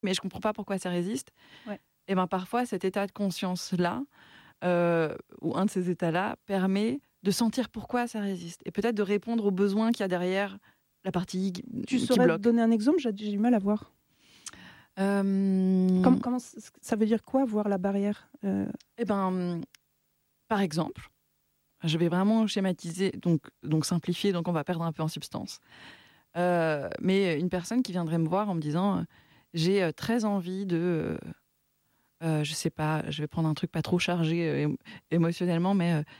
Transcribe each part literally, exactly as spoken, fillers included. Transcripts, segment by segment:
mais je ne comprends pas pourquoi ça résiste. Ouais. Et ben parfois, cet état de conscience-là, euh, ou un de ces états-là, permet de sentir pourquoi ça résiste. Et peut-être de répondre aux besoins qu'il y a derrière la partie qui bloque. Tu saurais donner un exemple ? J'ai, j'ai du mal à voir. Euh... Comment, comment ça veut dire quoi, voir la barrière ? euh... Eh ben, par exemple, je vais vraiment schématiser, donc, donc simplifier, donc on va perdre un peu en substance. Euh, mais une personne qui viendrait me voir en me disant euh, j'ai euh, très envie de, euh, euh, je sais pas, je vais prendre un truc pas trop chargé euh, émo- émotionnellement, mais euh,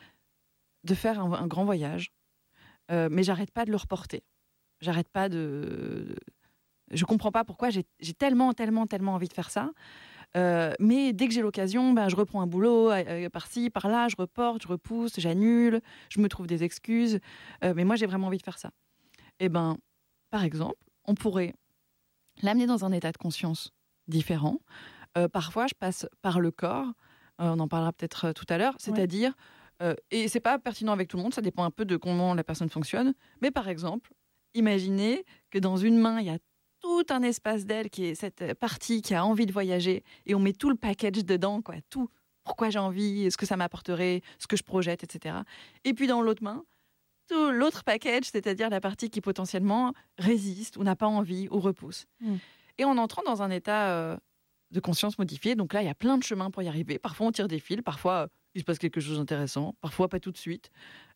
de faire un, un grand voyage. Euh, mais j'arrête pas de le reporter. J'arrête pas de... de je comprends pas pourquoi j'ai, j'ai tellement, tellement, tellement envie de faire ça. Euh, mais dès que j'ai l'occasion, ben, je reprends un boulot euh, par-ci, par-là, je reporte, je repousse, j'annule, je me trouve des excuses. Euh, mais moi, j'ai vraiment envie de faire ça. Eh ben, par exemple, on pourrait l'amener dans un état de conscience différent. Euh, parfois, je passe par le corps. Euh, on en parlera peut-être euh, tout à l'heure. C'est-à-dire, euh, et c'est pas pertinent avec tout le monde, ça dépend un peu de comment la personne fonctionne. Mais par exemple, imaginez que dans une main, il y a tout un espace d'elle qui est cette partie qui a envie de voyager et on met tout le package dedans, quoi, tout. Pourquoi j'ai envie, ce que ça m'apporterait, ce que je projette, et cetera. Et puis dans l'autre main, tout l'autre package, c'est-à-dire la partie qui potentiellement résiste ou n'a pas envie ou repousse. Mmh. Et en entrant dans un état euh, de conscience modifié, donc là, il y a plein de chemins pour y arriver. Parfois, on tire des fils, parfois, euh, il se passe quelque chose d'intéressant, parfois, pas tout de suite.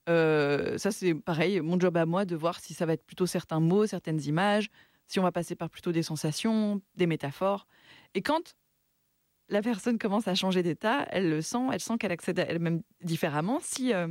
Euh, ça, c'est pareil, mon job à moi de voir si ça va être plutôt certains mots, certaines images, si on va passer par plutôt des sensations, des métaphores. Et quand la personne commence à changer d'état, elle le sent, elle sent qu'elle accède à elle-même différemment. Si, euh,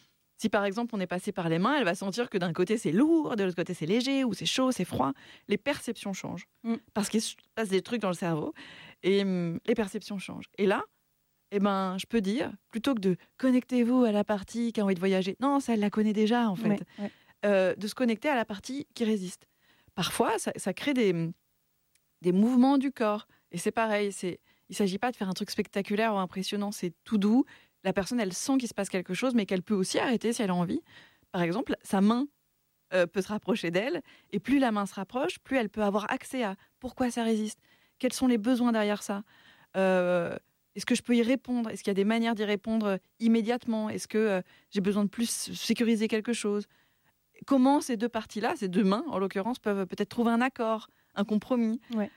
si par exemple on est passé par les mains, elle va sentir que d'un côté c'est lourd, de l'autre côté c'est léger, ou c'est chaud, c'est froid. Les perceptions changent. Mm. Parce qu'il se passe des trucs dans le cerveau et hum, les perceptions changent. Et là, eh ben, je peux dire, plutôt que de connectez-vous à la partie qui a envie de voyager, non, ça elle la connaît déjà en fait, ouais, ouais. Euh, de se connecter à la partie qui résiste. Parfois, ça, ça crée des, des mouvements du corps. Et c'est pareil, c'est, il ne s'agit pas de faire un truc spectaculaire ou impressionnant, c'est tout doux. La personne, elle sent qu'il se passe quelque chose, mais qu'elle peut aussi arrêter si elle a envie. Par exemple, sa main euh, peut se rapprocher d'elle, et plus la main se rapproche, plus elle peut avoir accès à pourquoi ça résiste, quels sont les besoins derrière ça. Euh, est-ce que je peux y répondre ? Est-ce qu'il y a des manières d'y répondre immédiatement ? Est-ce que euh, j'ai besoin de plus sécuriser quelque chose ? Comment ces deux parties-là, ces deux mains, en l'occurrence, peuvent peut-être trouver un accord, un compromis. Ouais.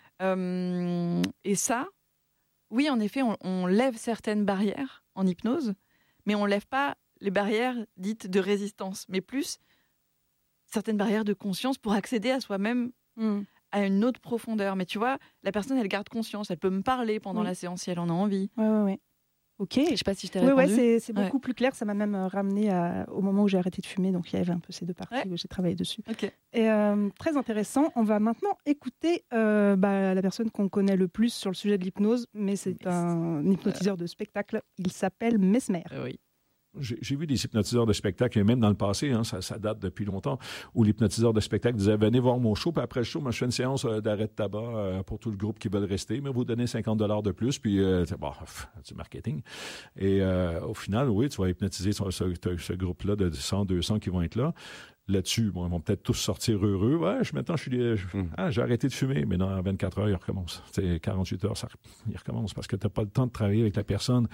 Euh, et ça, oui, en effet, on, on lève certaines barrières en hypnose, mais on ne lève pas les barrières dites de résistance, mais plus certaines barrières de conscience pour accéder à soi-même mm. à une autre profondeur. Mais tu vois, la personne, elle garde conscience, elle peut me parler pendant oui. la séance si elle en a envie. Oui, oui, oui. Ok. Je ne sais pas si je t'ai oui, répondu. Oui, c'est, c'est beaucoup ouais. plus clair. Ça m'a même ramené à, au moment où j'ai arrêté de fumer. Donc, il y avait un peu ces deux parties ouais. où j'ai travaillé dessus. Okay. Et euh, très intéressant. On va maintenant écouter euh, bah, la personne qu'on connaît le plus sur le sujet de l'hypnose, mais c'est mais un c'est... hypnotiseur de spectacle. Il s'appelle Mesmer. Euh, oui. J'ai, j'ai vu des hypnotiseurs de spectacle, et même dans le passé, hein, ça, ça date depuis longtemps, où l'hypnotiseur de spectacle disait « Venez voir mon show, puis après le show, moi, je fais une séance euh, d'arrêt de tabac euh, pour tout le groupe qui veulent rester, mais vous donnez cinquante dollars de plus, puis euh, c'est bon, du marketing. » Et euh, au final, oui, tu vas hypnotiser ce, ce, ce groupe-là de cent, deux cents qui vont être là. Là-dessus, bon, ils vont peut-être tous sortir heureux. Ouais, je, maintenant, je suis, je, mm. ah, j'ai arrêté de fumer, mais dans vingt-quatre heures, il recommence. C'est quarante-huit heures, ça, il recommence parce que tu n'as pas le temps de travailler avec la personne.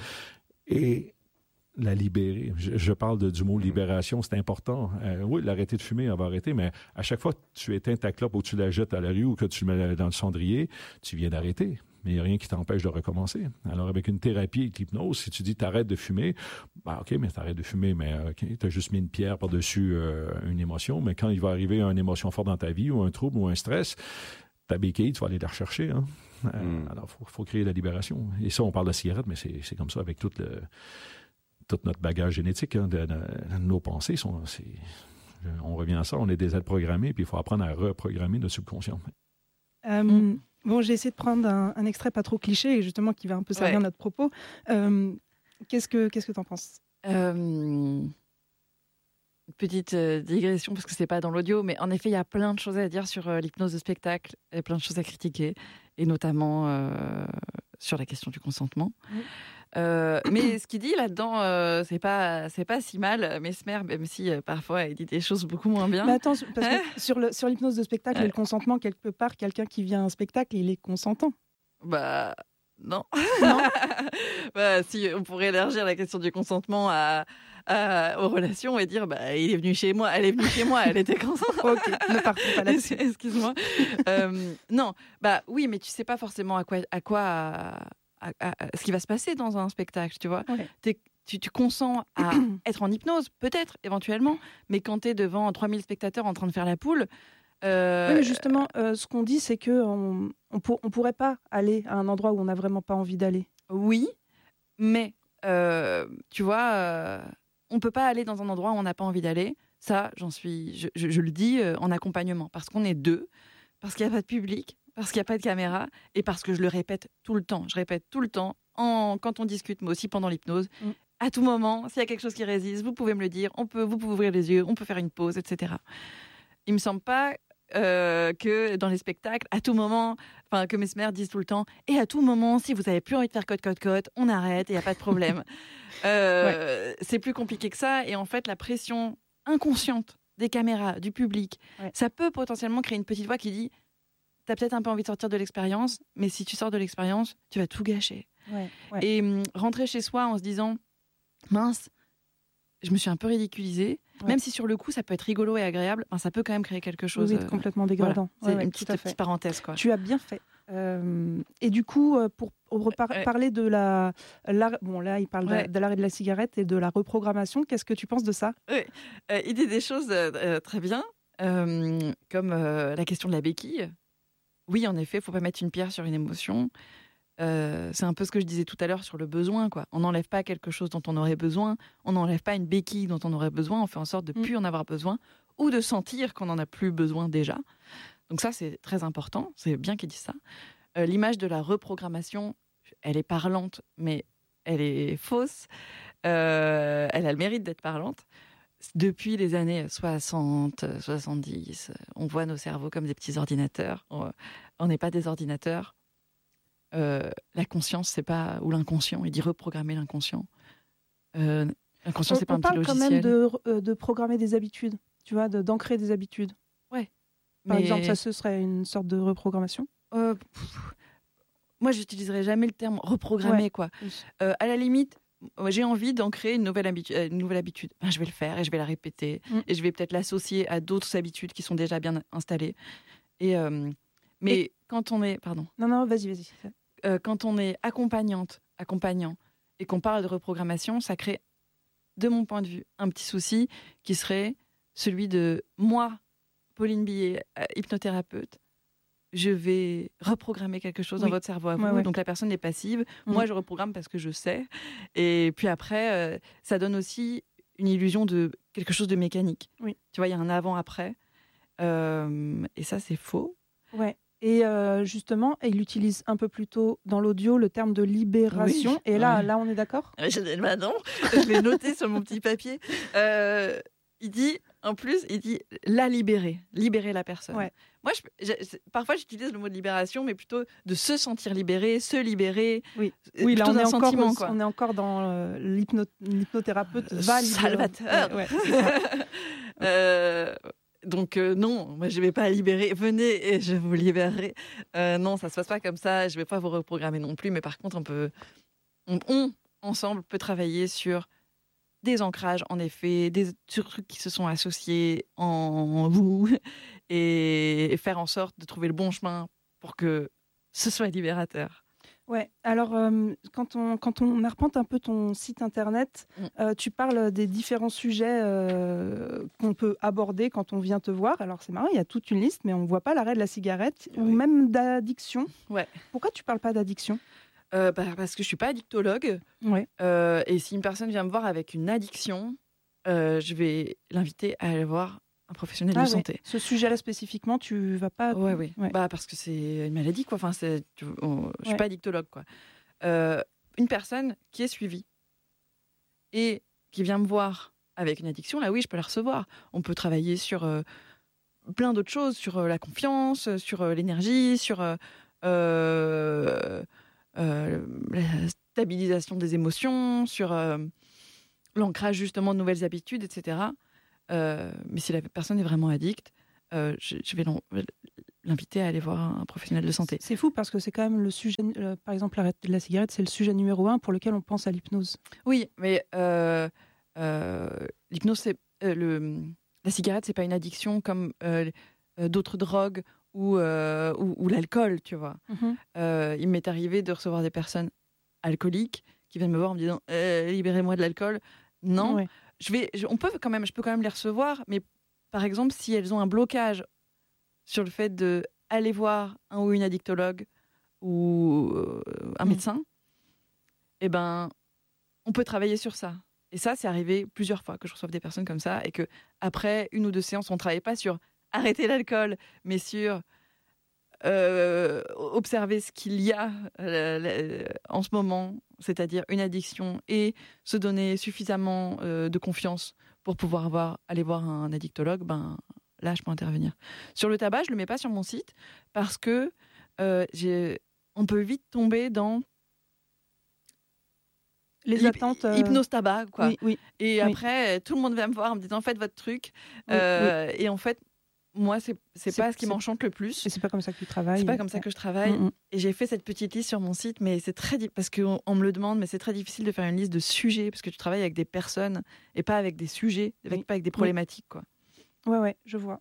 Et la libérer. Je, je parle de, du mot libération, c'est important. Euh, oui, l'arrêter de fumer, on va arrêter, mais à chaque fois que tu éteins ta clope ou que tu la jettes à la rue ou que tu le mets dans le cendrier, tu viens d'arrêter. Mais il n'y a rien qui t'empêche de recommencer. Alors, avec une thérapie et l'hypnose, si tu dis t'arrêtes de fumer, bah OK, mais t'arrêtes de fumer, mais okay, t'as juste mis une pierre par-dessus euh, une émotion, mais quand il va arriver une émotion forte dans ta vie ou un trouble ou un stress, ta béquille, tu vas aller la rechercher. Hein? Euh, mm. Alors, il faut, faut créer la libération. Et ça, on parle de cigarette, mais c'est, c'est comme ça avec tout le... tout notre bagage génétique, hein, de, de, de nos pensées, sont, c'est, on revient à ça, on est des êtres programmés, puis il faut apprendre à reprogrammer notre subconscient. Euh, mm. Bon, j'ai essayé de prendre un, un extrait pas trop cliché, et justement qui va un peu servir ouais. notre propos. Euh, qu'est-ce que qu'est-ce que t'en penses ? euh, Petite euh, digression, parce que c'est pas dans l'audio, mais en effet, il y a plein de choses à dire sur euh, l'hypnose de spectacle, et plein de choses à critiquer, et notamment euh, sur la question du consentement. Mm. Euh, mais ce qu'il dit là-dedans, euh, c'est pas c'est pas si mal, Mesmer, même si euh, parfois il dit des choses beaucoup moins bien. Mais attends, parce que sur, le, sur l'hypnose de spectacle ouais. et le consentement, quelque part, quelqu'un qui vient à un spectacle, il est consentant. Bah, non. Non. Bah, si, on pourrait élargir la question du consentement à, à- aux relations et dire, bah, il est venu chez moi, elle est venue chez moi, elle était consentante. Ok, ne partons pas là-dessus. Excuse-moi. Euh, non, bah oui, mais tu sais pas forcément à quoi, à quoi, à- à- à- ce qui va se passer dans un spectacle, tu vois. Ouais. T'es- tu, tu consens à être en hypnose, peut-être, éventuellement, mais quand tu es devant trois mille spectateurs en train de faire la poule. euh, Oui, mais justement, euh, ce qu'on dit, c'est que on, on, pour- on pourrait pas aller à un endroit où on n'a vraiment pas envie d'aller. Oui, mais euh, tu vois, euh, on peut pas aller dans un endroit où on n'a pas envie d'aller. Ça, j'en suis, je, je- je le dis euh, en accompagnement, parce qu'on est deux, parce qu'il n'y a pas de public, parce qu'il n'y a pas de caméra, et parce que je le répète tout le temps. Je répète tout le temps, en, quand on discute, mais aussi pendant l'hypnose. Mm. À tout moment, s'il y a quelque chose qui résiste, vous pouvez me le dire. On peut, vous pouvez ouvrir les yeux, on peut faire une pause, et cetera. Il me semble pas euh, que dans les spectacles, à tout moment, enfin que Mesmer disent tout le temps, et à tout moment, si vous avez plus envie de faire cote cote cote, on arrête, il y a pas de problème. euh, C'est plus compliqué que ça, et en fait, la pression inconsciente des caméras, du public, Ouais. ça peut potentiellement créer une petite voix qui dit, t'as peut-être un peu envie de sortir de l'expérience, mais si tu sors de l'expérience, tu vas tout gâcher. Ouais, ouais. Et hum, rentrer chez soi en se disant, mince, je me suis un peu ridiculisée. Ouais. Même si sur le coup, ça peut être rigolo et agréable, ben, ça peut quand même créer quelque Oui, chose. oui, euh, complètement voilà. dégradant. C'est Ouais, ouais, une tout petite, à fait. petite parenthèse, quoi. Tu as bien fait. Euh, et du coup, euh, pour repar- Ouais. parler de la, l'arrêt- bon là, il parle de- Ouais. de l'arrêt de la cigarette et de la reprogrammation. Qu'est-ce que tu penses de ça? Euh, il dit des choses euh, euh, très bien, euh, comme euh, la question de la béquille. Oui, en effet, il ne faut pas mettre une pierre sur une émotion. Euh, c'est un peu ce que je disais tout à l'heure sur le besoin, quoi. On n'enlève pas quelque chose dont on aurait besoin, on n'enlève pas une béquille dont on aurait besoin, on fait en sorte de ne Mm. plus en avoir besoin ou de sentir qu'on n'en a plus besoin déjà. Donc ça, c'est très important, c'est bien qu'il dise ça. Euh, l'image de la reprogrammation, elle est parlante, mais elle est fausse. Euh, elle a le mérite d'être parlante. Depuis les années soixante, soixante-dix, on voit nos cerveaux comme des petits ordinateurs. On n'est pas des ordinateurs. Euh, la conscience, c'est pas, ou l'inconscient, il dit reprogrammer l'inconscient. Euh, l'inconscient, On, c'est pas on un petit parle logiciel. quand même de, euh, de programmer des habitudes, tu vois, de- d'ancrer des habitudes. Par Mais, exemple, ça, ce serait une sorte de reprogrammation. euh, pff, moi, j'utiliserais jamais le terme reprogrammer, Ouais. quoi. Oui. Euh, à la limite, moi, j'ai envie d'ancrer une nouvelle, habitu- euh, une nouvelle habitude. Ben, je vais le faire et je vais la répéter. Mm. Et je vais peut-être l'associer à d'autres habitudes qui sont déjà bien installées. Et, euh, mais Et- quand on est... Pardon. Non, non, vas-y, vas-y. Euh, quand on est accompagnante, accompagnant, et qu'on parle de reprogrammation, ça crée, de mon point de vue, un petit souci qui serait celui de moi, Pauline Billet, euh, hypnothérapeute, je vais reprogrammer quelque chose dans Oui. votre cerveau à vous. Ouais, ouais. Donc la personne est passive. Mhm. Moi, je reprogramme parce que je sais. Et puis après, euh, ça donne aussi une illusion de quelque chose de mécanique. Oui. Tu vois, il y a un avant-après. Euh, et ça, c'est faux. Ouais. Et euh, justement, il utilise un peu plus tôt dans l'audio le terme de libération. Oui. Et là, Ouais. là, on est d'accord? Je, bah non, je l'ai noté sur mon petit papier. Euh, il dit, en plus, il dit la libérer, libérer la personne. Ouais. Moi, je, je- parfois, j'utilise le mot de libération, mais plutôt de se sentir libéré, se libérer. Oui. Euh, Oui, là, plutôt on est, d'un encore, sentiment, au- quoi. on est encore dans euh, l'hypno- l'hypnothérapeute va libérer. Salvateur. Ouais, ouais, c'est ça. Euh, donc euh, non, moi je vais pas libérer. Venez et je vous libérerai. Euh, non, ça se passe pas comme ça. Je vais pas vous reprogrammer non plus. Mais par contre, on peut, on, on, ensemble peut travailler sur des ancrages, en effet, des sur trucs qui se sont associés en vous et, et faire en sorte de trouver le bon chemin pour que ce soit libérateur. Ouais. Alors, euh, quand, on, quand on arpente un peu ton site internet, Mm. euh, tu parles des différents sujets euh, qu'on peut aborder quand on vient te voir. Alors, c'est marrant, il y a toute une liste, mais on ne voit pas l'arrêt de la cigarette ou Oui. même d'addiction. Ouais. Pourquoi tu parles pas d'addiction? Euh, bah, parce que je suis pas addictologue. Ouais. Euh, et si une personne vient me voir avec une addiction, euh, je vais l'inviter à aller voir un professionnel Ah de ouais. santé. Ce sujet-là spécifiquement, tu vas pas. Ouais, oui. Ouais. Bah, parce que c'est une maladie, quoi. Enfin, c'est, tu- on- je suis Ouais. pas addictologue, quoi. Euh, une personne qui est suivie et qui vient me voir avec une addiction, là, oui, je peux la recevoir. On peut travailler sur euh, plein d'autres choses, sur euh, la confiance, sur euh, l'énergie, sur euh, euh, euh, la stabilisation des émotions, sur euh, l'ancrage justement de nouvelles habitudes, et cetera. Euh, mais si la personne est vraiment addicte, euh, je, je vais l'en- l'inviter à aller voir un professionnel de santé. C'est fou parce que c'est quand même le sujet, euh, par exemple, l'arrêt de la cigarette, c'est le sujet numéro un pour lequel on pense à l'hypnose. Oui, mais euh, euh, l'hypnose, c'est, euh, le, la cigarette, c'est pas une addiction comme euh, d'autres drogues ou, euh, ou, ou l'alcool, tu vois. Mm-hmm. Euh, il m'est arrivé de recevoir des personnes alcooliques qui viennent me voir en me disant euh, libérez-moi de l'alcool. Non, ouais. je vais, je, on peut quand même, je peux quand même les recevoir, mais par exemple, si elles ont un blocage sur le fait d'aller voir un ou une addictologue ou euh, un mmh. médecin, eh ben, on peut travailler sur ça. Et ça, c'est arrivé plusieurs fois que je reçoive des personnes comme ça et qu'après une ou deux séances, on ne travaille pas sur arrêter l'alcool, mais sur euh, observer ce qu'il y a euh, en ce moment, c'est-à-dire une addiction, et se donner suffisamment euh, de confiance pour pouvoir avoir, aller voir un addictologue, ben, là, je peux intervenir. Sur le tabac, je ne le mets pas sur mon site parce que euh, j'ai, on peut vite tomber dans les Hyp- attentes. Euh... Hypnose tabac, quoi. Oui, oui. Et oui. après, tout le monde vient me voir en me disant faites votre truc. Oui, euh, oui. Et en fait, moi, c'est, c'est, c'est pas ce qui c'est... m'enchante le plus. Et c'est pas comme ça que tu travailles. C'est pas comme ça que je travaille. Mm-hmm. Et j'ai fait cette petite liste sur mon site, mais c'est très di- parce qu'on on me le demande, mais c'est très difficile de faire une liste de sujets parce que tu travailles avec des personnes et pas avec des sujets, avec, oui. pas avec des problématiques, quoi. Ouais, ouais, je vois.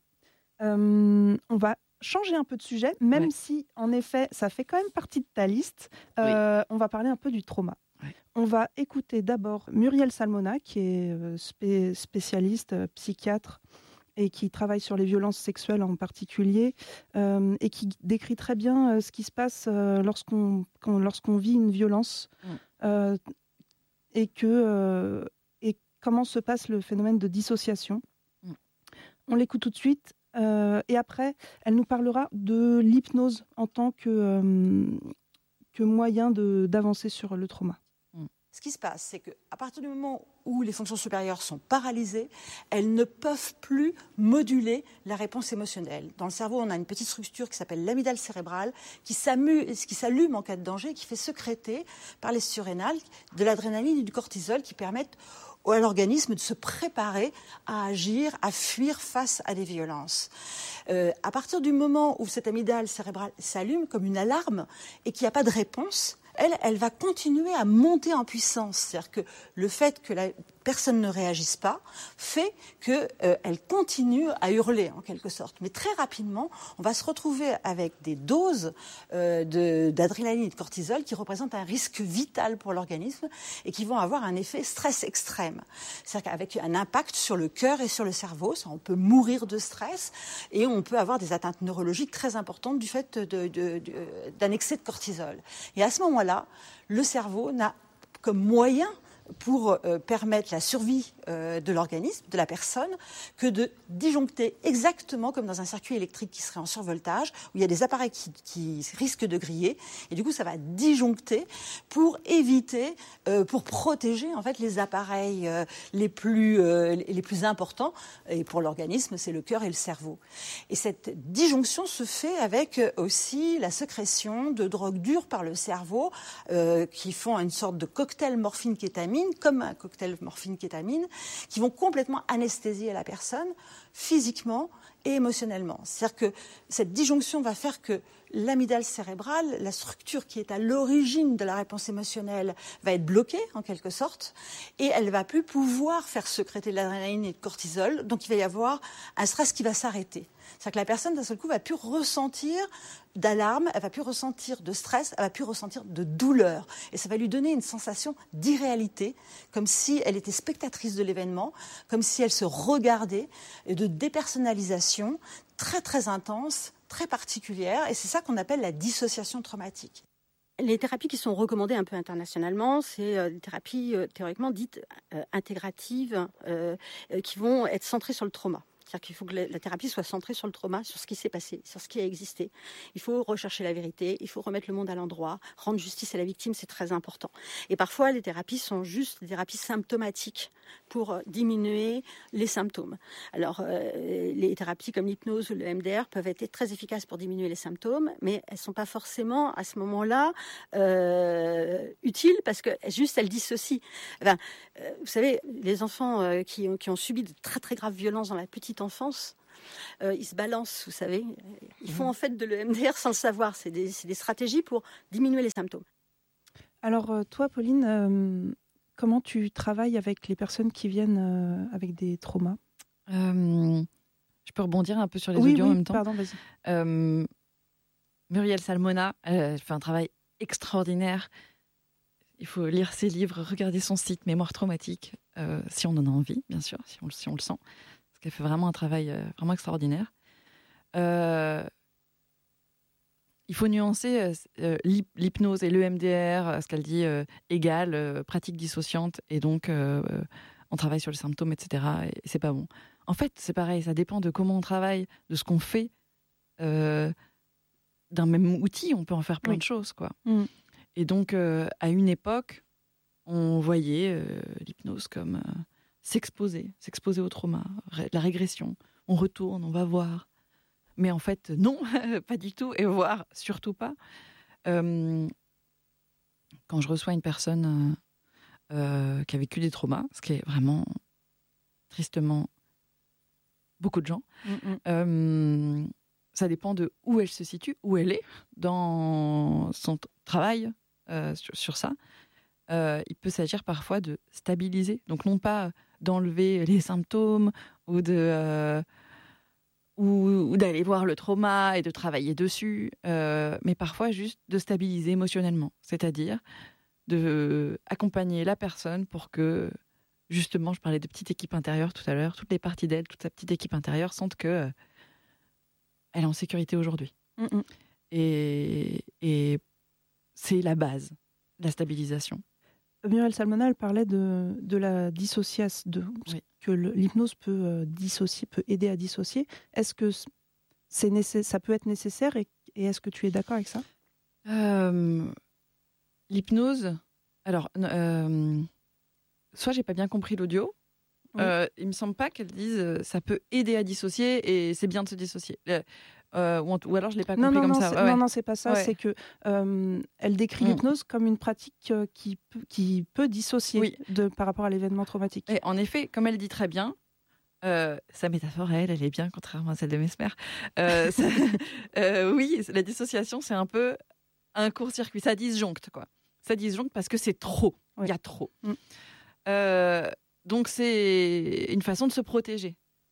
Euh, on va changer un peu de sujet, même ouais. si, en effet, ça fait quand même partie de ta liste. Euh, oui. On va parler un peu du trauma. Ouais. On va écouter d'abord Muriel Salmona, qui est spé- spécialiste, euh, psychiatre, et qui travaille sur les violences sexuelles en particulier, euh, et qui décrit très bien euh, ce qui se passe euh, lorsqu'on, quand, lorsqu'on vit une violence, mmh. euh, et, que, euh, et comment se passe le phénomène de dissociation. Mmh. On l'écoute tout de suite. Euh, et après, elle nous parlera de l'hypnose en tant que, euh, que moyen de, d'avancer sur le trauma. Ce qui se passe, c'est qu'à partir du moment où les fonctions supérieures sont paralysées, elles ne peuvent plus moduler la réponse émotionnelle. Dans le cerveau, on a une petite structure qui s'appelle l'amygdale cérébrale, qui, qui s'allume en cas de danger, qui fait sécréter par les surrénales de l'adrénaline et du cortisol qui permettent à l'organisme de se préparer à agir, à fuir face à des violences. Euh, à partir du moment où cette amygdale cérébrale s'allume comme une alarme et qu'il n'y a pas de réponse, elle, elle va continuer à monter en puissance. C'est-à-dire que le fait que la personne ne réagisse pas fait qu'elle euh, continue à hurler, en quelque sorte. Mais très rapidement, on va se retrouver avec des doses euh, de, d'adrénaline et de cortisol qui représentent un risque vital pour l'organisme et qui vont avoir un effet stress extrême. C'est-à-dire qu'avec un impact sur le cœur et sur le cerveau, ça, on peut mourir de stress et on peut avoir des atteintes neurologiques très importantes du fait de, de, de, de, d'un excès de cortisol. Et à ce moment-là, le cerveau n'a comme moyen pour euh, permettre la survie euh, de l'organisme, de la personne, que de disjoncter exactement comme dans un circuit électrique qui serait en survoltage, où il y a des appareils qui, qui risquent de griller, et du coup ça va disjoncter pour éviter, euh, pour protéger en fait les appareils euh, les plus euh, les plus importants, et pour l'organisme c'est le cœur et le cerveau. Et cette disjonction se fait avec aussi la sécrétion de drogues dures par le cerveau, euh, qui font une sorte de cocktail morphine-kétamine, comme un cocktail morphine-kétamine, qui vont complètement anesthésier la personne physiquement et émotionnellement. C'est-à-dire que cette disjonction va faire que l'amygdale cérébrale, la structure qui est à l'origine de la réponse émotionnelle, va être bloquée en quelque sorte, et elle ne va plus pouvoir faire sécréter de l'adrénaline et de cortisol, donc il va y avoir un stress qui va s'arrêter. C'est-à-dire que la personne, d'un seul coup, va plus ressentir d'alarme, elle va plus ressentir de stress, elle va plus ressentir de douleur. Et ça va lui donner une sensation d'irréalité, comme si elle était spectatrice de l'événement, comme si elle se regardait, et de dépersonnalisation très très intense, très particulière, et c'est ça qu'on appelle la dissociation traumatique. Les thérapies qui sont recommandées un peu internationalement, c'est euh, des thérapies euh, théoriquement dites euh, intégratives, euh, euh, qui vont être centrées sur le trauma. C'est-à-dire qu'il faut que la thérapie soit centrée sur le trauma, sur ce qui s'est passé, sur ce qui a existé. Il faut rechercher la vérité, il faut remettre le monde à l'endroit, rendre justice à la victime, c'est très important. Et parfois, les thérapies sont juste des thérapies symptomatiques pour diminuer les symptômes. Alors, euh, les thérapies comme l'hypnose ou le M D R peuvent être très efficaces pour diminuer les symptômes, mais elles ne sont pas forcément, à ce moment-là, euh, utiles parce que juste elles dissocient. Enfin, euh, vous savez, les enfants euh, qui, qui ont subi de très très graves violences dans la petite enfance, euh, ils se balancent, vous savez. Ils font en fait de l'E M D R sans le savoir. C'est des, c'est des stratégies pour diminuer les symptômes. Alors euh, toi, Pauline, euh, comment tu travailles avec les personnes qui viennent euh, avec des traumas ? Euh, je peux rebondir un peu sur les oui, audios oui, en même temps. Pardon, vas-y. Euh, Muriel Salmona, elle fait un travail extraordinaire. Il faut lire ses livres, regarder son site Mémoire traumatique, euh, si on en a envie, bien sûr, si on, si on le sent. Parce qu'elle fait vraiment un travail euh, vraiment extraordinaire. Euh, il faut nuancer euh, l'hypnose et l'E M D R, ce qu'elle dit, euh, égale euh, pratique dissociante, et donc euh, on travaille sur les symptômes, et cetera. Et c'est pas bon. En fait, c'est pareil, ça dépend de comment on travaille, de ce qu'on fait. Euh, d'un même outil, on peut en faire plein oui. de choses, quoi. Mm. Et donc, euh, à une époque, on voyait euh, l'hypnose comme euh, s'exposer, s'exposer au trauma, ré- la régression. On retourne, on va voir. Mais en fait, non, pas du tout. Et voir, surtout pas. Euh, quand je reçois une personne euh, euh, qui a vécu des traumas, ce qui est vraiment, tristement, beaucoup de gens, Mm-hmm. euh, ça dépend de où elle se situe, où elle est dans son t- travail euh, sur, sur ça. Euh, il peut s'agir parfois de stabiliser, donc non pas d'enlever les symptômes ou de euh, ou, ou d'aller voir le trauma et de travailler dessus, euh, mais parfois juste de stabiliser émotionnellement, c'est-à-dire de accompagner la personne pour que, justement, je parlais de petite équipe intérieure tout à l'heure, toutes les parties d'elle, toute sa petite équipe intérieure sentent que euh, elle est en sécurité aujourd'hui. Mm-hmm. Et, et c'est la base, la stabilisation. Muriel Salmona, elle parlait de, de la dissociation, de, Oui. que le, l'hypnose peut euh, dissocier, peut aider à dissocier. Est-ce que c'est nécess- ça peut être nécessaire et, et est-ce que tu es d'accord avec ça ? euh, L'hypnose, alors, euh, soit j'ai pas bien compris l'audio, Oui. euh, il me semble pas qu'elle dise euh, ça peut aider à dissocier et c'est bien de se dissocier. Euh, Euh, ou, en, ou alors je l'ai pas compris non, non, comme non, ça. c'est, Ouais, ouais. non, non, c'est pas ça. Ouais. C'est que euh, elle décrit Mm. l'hypnose comme une pratique euh, qui, peut- qui peut dissocier Oui. de, par rapport à l'événement traumatique. Et en effet, comme elle dit très bien, euh, sa métaphore, elle, elle est bien, contrairement à celle de Mesmer. Euh, ça, euh, oui, la dissociation, c'est un peu un court-circuit. Ça disjoncte, quoi. Ça disjoncte parce que c'est trop. Il Oui. y a trop. Mm. Euh, donc, c'est une façon de se protéger.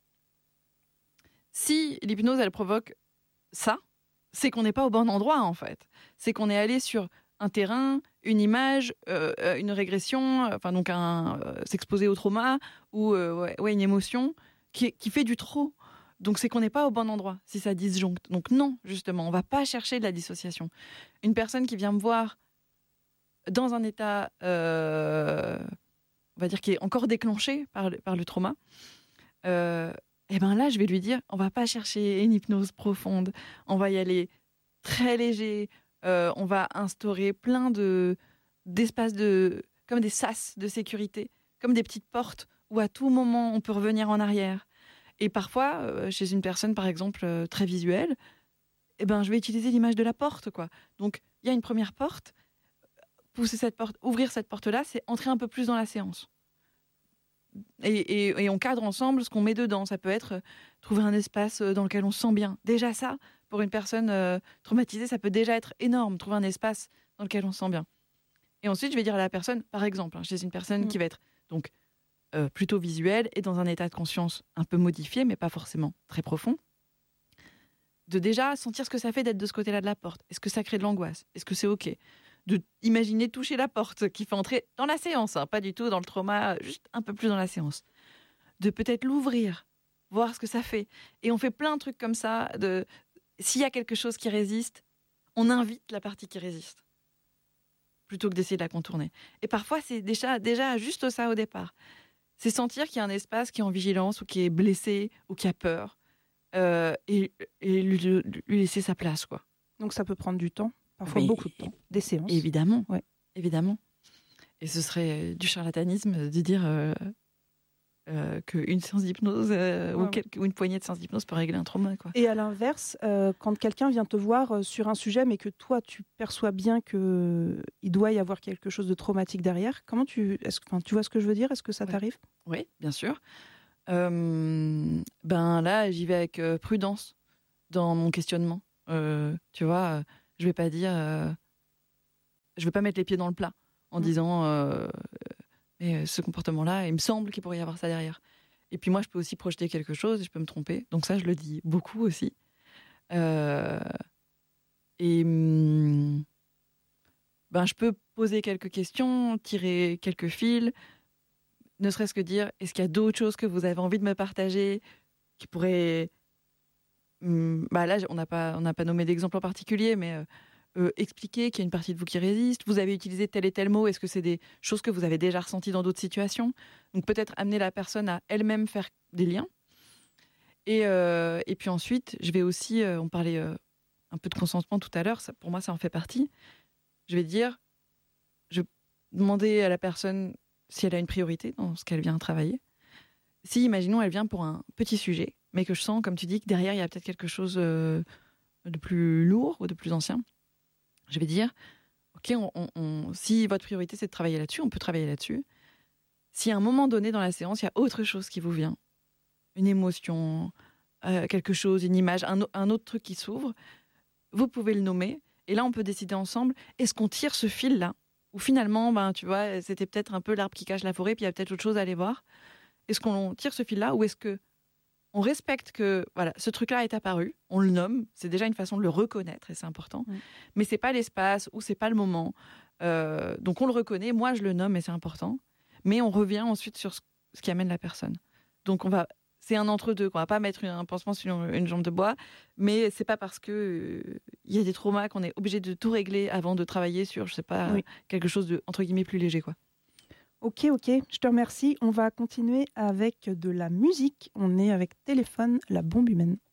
Si l'hypnose, elle provoque ça, c'est qu'on n'est pas au bon endroit, en fait. C'est qu'on est allé sur un terrain, une image, euh, une régression, enfin donc un euh, s'exposer au trauma ou euh, ouais, ouais, une émotion qui, qui fait du trop. Donc c'est qu'on n'est pas au bon endroit si ça disjoncte. Donc non, justement, on va pas chercher de la dissociation. Une personne qui vient me voir dans un état, euh, on va dire, qui est encore déclenché par le, par le trauma, euh, et ben là, je vais lui dire, on va pas chercher une hypnose profonde, on va y aller très léger, euh, on va instaurer plein de d'espaces de, comme des sas de sécurité, comme des petites portes où à tout moment on peut revenir en arrière. Et parfois, euh, chez une personne par exemple euh, très visuelle, eh ben je vais utiliser l'image de la porte, quoi. Donc il y a une première porte, pousser cette porte, ouvrir cette porte-là, c'est entrer un peu plus dans la séance. Et, et, et on cadre ensemble ce qu'on met dedans. Ça peut être euh, trouver un espace dans lequel on se sent bien. Déjà ça, pour une personne euh, traumatisée, ça peut déjà être énorme, trouver un espace dans lequel on se sent bien. Et ensuite, je vais dire à la personne, par exemple, hein, chez une personne mmh. qui va être donc euh, plutôt visuelle et dans un état de conscience un peu modifié, mais pas forcément très profond, de déjà sentir ce que ça fait d'être de ce côté-là de la porte. Est-ce que ça crée de l'angoisse ? Est-ce que c'est OK ? De imaginer toucher la porte qui fait entrer dans la séance, hein, pas du tout dans le trauma, juste un peu plus dans la séance. De peut-être l'ouvrir, voir ce que ça fait. Et on fait plein de trucs comme ça. De, s'il y a quelque chose qui résiste, on invite la partie qui résiste, plutôt que d'essayer de la contourner. Et parfois, c'est déjà, déjà juste ça au départ. C'est sentir qu'il y a un espace qui est en vigilance, ou qui est blessé, ou qui a peur, euh, et, et lui, lui laisser sa place, quoi. Donc ça peut prendre du temps. Parfois oui, beaucoup de temps, des séances. Évidemment, ouais. évidemment. Et ce serait du charlatanisme de dire euh, euh, qu'une séance d'hypnose euh, ouais, ou, quelque, ou une poignée de séances d'hypnose peut régler un trauma, quoi. Et à l'inverse, euh, quand quelqu'un vient te voir sur un sujet, mais que toi, tu perçois bien qu'il doit y avoir quelque chose de traumatique derrière, comment tu... Est-ce, enfin, tu vois ce que je veux dire ? Est-ce que ça ouais. t'arrive ? Oui, bien sûr. euh, ben là, j'y vais avec euh, prudence dans mon questionnement. Euh, tu vois, euh, je vais pas dire, euh, je vais pas mettre les pieds dans le plat en mmh. disant, euh, mais ce comportement-là, il me semble qu'il pourrait y avoir ça derrière. Et puis moi, je peux aussi projeter quelque chose, et je peux me tromper. Donc ça, je le dis beaucoup aussi. Euh, et hum, ben, je peux poser quelques questions, tirer quelques fils, ne serait-ce que dire, est-ce qu'il y a d'autres choses que vous avez envie de me partager qui pourraient... Hum, bah là, on n'a pas, on n'a pas nommé d'exemple en particulier, mais euh, euh, expliquer qu'il y a une partie de vous qui résiste. Vous avez utilisé tel et tel mot. Est-ce que c'est des choses que vous avez déjà ressenties dans d'autres situations? Donc peut-être amener la personne à elle-même faire des liens. Et, euh, et puis ensuite, je vais aussi, euh, on parlait euh, un peu de consentement tout à l'heure, ça, pour moi ça en fait partie. Je vais dire, je vais demander à la personne si elle a une priorité dans ce qu'elle vient travailler. Si, imaginons, elle vient pour un petit sujet, mais que je sens, comme tu dis, que derrière il y a peut-être quelque chose euh, de plus lourd ou de plus ancien, je vais dire, ok, on, on, on, si votre priorité c'est de travailler là-dessus, on peut travailler là-dessus. Si à un moment donné dans la séance, il y a autre chose qui vous vient, une émotion, euh, quelque chose, une image, un, un autre truc qui s'ouvre, vous pouvez le nommer. Et là, on peut décider ensemble, est-ce qu'on tire ce fil-là? Ou finalement, ben, tu vois, c'était peut-être un peu l'arbre qui cache la forêt, puis il y a peut-être autre chose à aller voir. Est-ce qu'on tire ce fil-là ou est-ce qu'on respecte que voilà, ce truc-là est apparu, on le nomme, c'est déjà une façon de le reconnaître et c'est important. Mmh. Mais ce n'est pas l'espace ou ce n'est pas le moment. Euh, donc on le reconnaît, moi je le nomme et c'est important. Mais on revient ensuite sur ce, ce qui amène la personne. Donc on va... C'est un entre-deux. On ne va pas mettre un pansement sur une jambe de bois, mais ce n'est pas parce qu'il euh, y a des traumas qu'on est obligé de tout régler avant de travailler sur, je sais pas, oui. quelque chose de, entre guillemets, plus léger, quoi. Ok, ok, je te remercie. On va continuer avec de la musique. On est avec Téléphone, la bombe humaine.